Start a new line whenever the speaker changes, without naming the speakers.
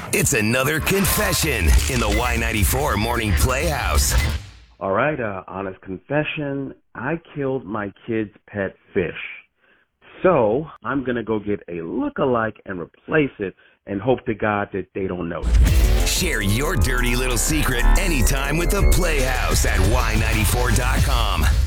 It's another confession in the Y94 Morning Playhouse.
All right, honest confession. I killed my kid's pet fish. So I'm going to go get a look-alike and replace it and hope to God that they don't notice.
Share your dirty little secret anytime with the Playhouse at Y94.com.